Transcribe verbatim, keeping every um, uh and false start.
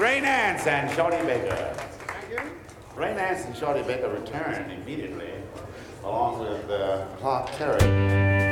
Ray Nance and Shorty Baker. Thank you. Ray Nance and Shorty Baker returned immediately, along with uh, Clark Terry.